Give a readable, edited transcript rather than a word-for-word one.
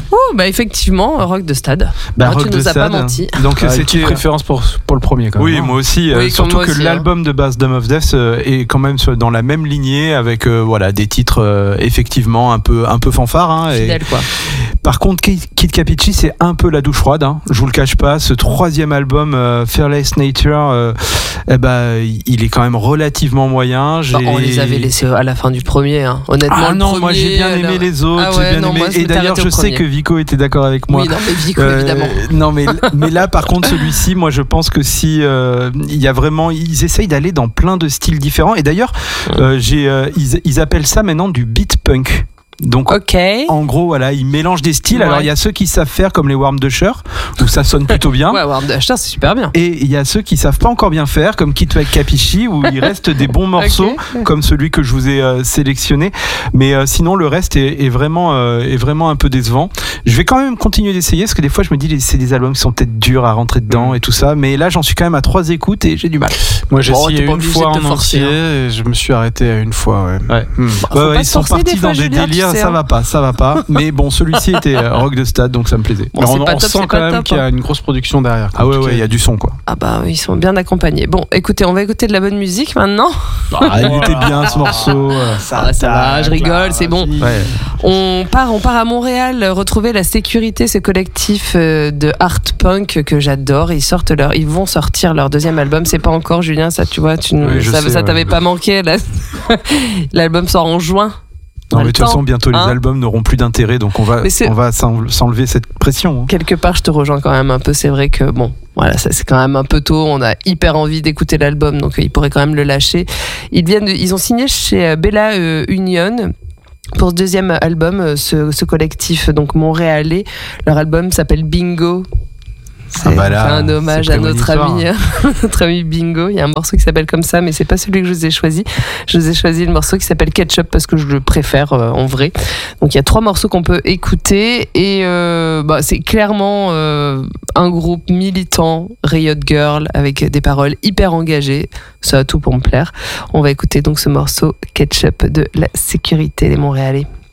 Effectivement, Rock de Stade. Rock tu nous as pas menti. Donc c'était une préférence pour le premier quand même. Oui, moi aussi. Surtout que l'album de base Dome of Death est quand même dans la même lignée avec des titres effectivement un peu fanfare. Fidèle, quoi. Par contre, Kid Kapichi, c'est un peu la douche froide. Je vous le cache pas. Ce troisième album, Fearless Nature, il est quand même relativement moyen. On les avait laissés à la fin du premier. Honnêtement, Ah non, moi j'ai bien aimé les autres. Et d'ailleurs, je sais que Vico était d'accord avec moi. Oui, non, mais Vico, évidemment. Non, mais là, par contre, celui-ci, moi je pense que si il y a vraiment, ils essayent d'aller dans plein de styles différents. Et d'ailleurs, ils appellent ça maintenant du beat punk. Donc en gros ils mélangent des styles. Alors il y a ceux qui savent faire comme les Warm Dusher où ça sonne plutôt bien. Warm Dusher c'est super bien. Et il y a ceux qui savent pas encore bien faire comme Kid Kapichi où il reste des bons morceaux comme celui que je vous ai sélectionné. Mais sinon le reste est vraiment un peu décevant. Je vais quand même continuer d'essayer parce que des fois je me dis c'est des albums qui sont peut-être durs à rentrer dedans et tout ça. Mais là j'en suis quand même à 3 écoutes et j'ai du mal. Moi j'ai essayé une fois en entier et je me suis arrêté à une fois. Ils sont partis dans des délires. Ça va pas. Mais bon, celui-ci était Rock de Stade, donc ça me plaisait. On sent quand même qu'il y a une grosse production derrière. Il y a du son, quoi. Ils sont bien accompagnés. Bon, écoutez, on va écouter de la bonne musique maintenant. Il était bien ce morceau. Ça va, je rigole, c'est bon. Ouais. On part à Montréal retrouver La Sécurité, ce collectif de art punk que j'adore. Ils vont sortir leur deuxième album. C'est pas encore, Julien, ça, tu vois, ça t'avait pas manqué. Là. L'album sort en juin. Non, mais de toute façon, bientôt les albums n'auront plus d'intérêt, donc on va s'enlever cette pression. Quelque part, je te rejoins quand même un peu. C'est vrai que ça c'est quand même un peu tôt. On a hyper envie d'écouter l'album, donc ils pourraient quand même le lâcher. Ils ont signé chez Bella Union. Pour ce deuxième album, ce collectif donc montréalais, leur album s'appelle Bingo. C'est un hommage à notre ami Bingo. Il y a un morceau qui s'appelle comme ça, mais c'est pas celui que je vous ai choisi. Je vous ai choisi le morceau qui s'appelle Ketchup parce que je le préfère en vrai. Donc il y a 3 morceaux qu'on peut écouter et c'est clairement un groupe militant, Riot Girl, avec des paroles hyper engagées. Ça a tout pour me plaire. On va écouter donc ce morceau Ketchup de La Sécurité des Montréalais.